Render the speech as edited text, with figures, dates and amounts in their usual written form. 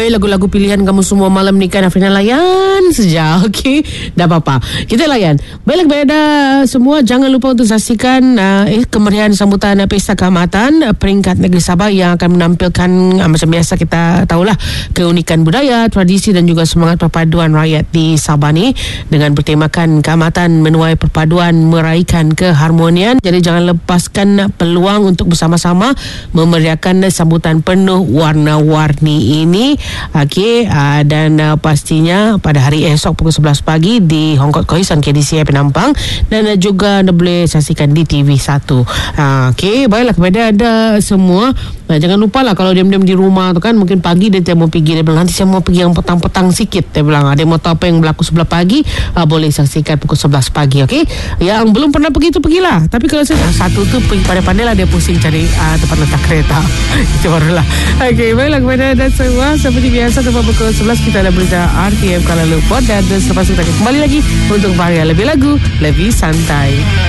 lagu-lagu pilihan kamu semua malam ni kan Afrina layan saja. Okey, dah apa-apa, kita layan. Baiklah kepada semua, jangan lupa untuk saksikan kemeriahan sambutan Pesta Keamatan peringkat negeri Sabah yang akan menampilkan macam biasa kita tahulah keunikan budaya, tradisi dan juga semangat perpaduan rakyat di Sabah ni dengan bertemakan keamatan menuai perpaduan meraihkan keharmonian. Jadi jangan lepaskan peluang untuk bersama-sama memeriahkan sambutan penuh warna-warni ini. Okey, dan pastinya pada hari esok pukul 11 pagi di Hongkot Kohisan KDCI Penampang, dan juga anda boleh saksikan di TV1. Okey, baiklah kepada anda semua, jangan lupa lah kalau diam-diam di rumah tu kan, mungkin pagi dia mau pergi, dia bilang nanti saya mau pergi yang petang-petang sikit, dia bilang ada mau tahu apa yang berlaku sebelah pagi, boleh saksikan pukul 11 pagi. Okey, yang belum pernah pergi tu pergilah, tapi kalau satu tu pergi pandai-pandai lah, dia pusing cari tempat letak kereta. Itu barulah. Okey, baiklah kepada anda semua, seperti biasa tempat pukul 11 kita ada berita RTM Kuala Lumpur, dan selepas kita kembali lagi untuk varian lebih lagu, lebih santai.